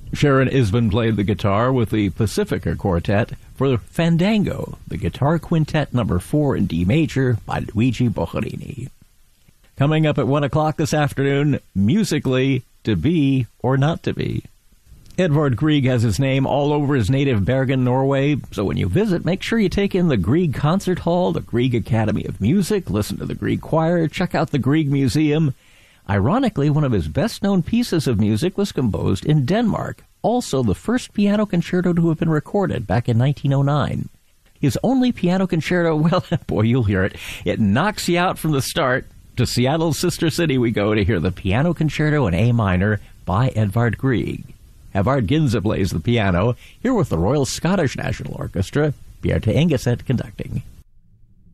Sharon Isbin played the guitar with the Pacifica Quartet for Fandango, the Guitar Quintet No. 4 in D major by Luigi Boccherini. Coming up at 1 o'clock this afternoon, musically, To Be or Not to Be. Edvard Grieg has his name all over his native Bergen, Norway, so when you visit, make sure you take in the Grieg Concert Hall, the Grieg Academy of Music, listen to the Grieg Choir, check out the Grieg Museum. Ironically, one of his best-known pieces of music was composed in Denmark, also the first piano concerto to have been recorded back in 1909. His only piano concerto, well, boy, you'll hear it. It knocks you out from the start. To Seattle's sister city we go to hear the Piano Concerto in A minor by Edvard Grieg. Havard Ginza plays the piano, here with the Royal Scottish National Orchestra, Bjarte Engeset conducting.